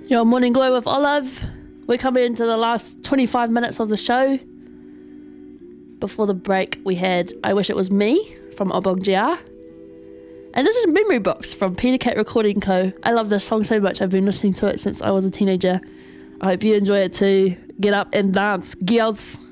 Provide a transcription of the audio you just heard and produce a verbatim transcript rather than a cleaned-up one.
Your Morning Glow with Olive. We're coming into the last twenty-five minutes of the show. Before the break, we had I Wish It Was Me from Obong Jia. And this is Memory Box from Peter Cat Recording Co. I love this song so much. I've been listening to it since I was a teenager. I hope you enjoy it too. Get up and dance, girls.